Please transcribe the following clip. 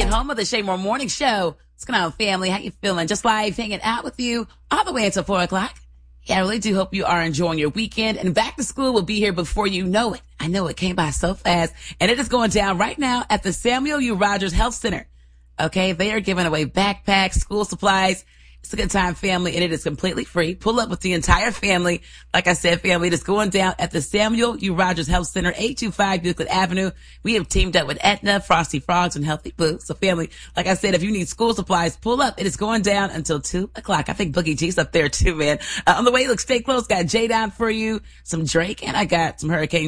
Weekend, home of the Shay Moore Morning Show. What's going on, family? How you feeling? Just live hanging out with you all the way until 4 o'clock. Yeah, I really do hope you are enjoying your weekend. And back to school will be here before you know it. I know it came by so fast. And it is going down right now at the Samuel U. Rogers Health Center. Okay, they are giving away backpacks, school supplies. It's a good time, family, and it is completely free. Pull up with the entire family. Like I said, family, it is going down at the Samuel U. Rogers Health Center, 825 Euclid Avenue. We have teamed up with Aetna, Frosty Frogs, and Healthy Boots. So, family, like I said, if you need school supplies, pull up. It is going down until 2 o'clock. I think Boogie G's up there, too, man. On the way, look, stay close. Got J-Down for you, some Drake, and I got some Hurricane